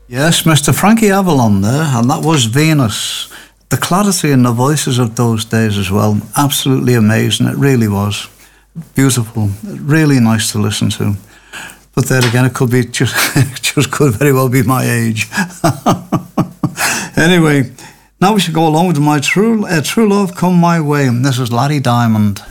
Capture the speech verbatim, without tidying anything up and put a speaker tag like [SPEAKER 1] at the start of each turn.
[SPEAKER 1] Yes, Mister Frankie Avalon there, and that was Venus. The clarity in the voices of those days as well, absolutely amazing. It really was. Beautiful. Really nice to listen to. But there again, it could be just, just could very well be my age. Anyway, now we should go along with my true, uh, true love come my way. This is Larry Diamond.